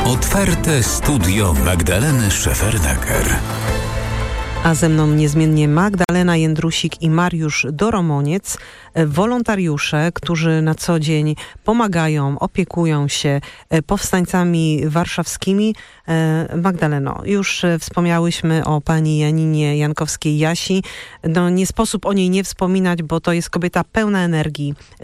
Otwarte studio Magdaleny Szefernaker. A ze mną niezmiennie Magdalena Jędrusik i Mariusz Doromoniec, wolontariusze, którzy na co dzień pomagają, opiekują się powstańcami warszawskimi. Magdaleno, już wspomniałyśmy o pani Janinie Jankowskiej-Jasi. Nie sposób o niej nie wspominać, bo to jest kobieta pełna energii,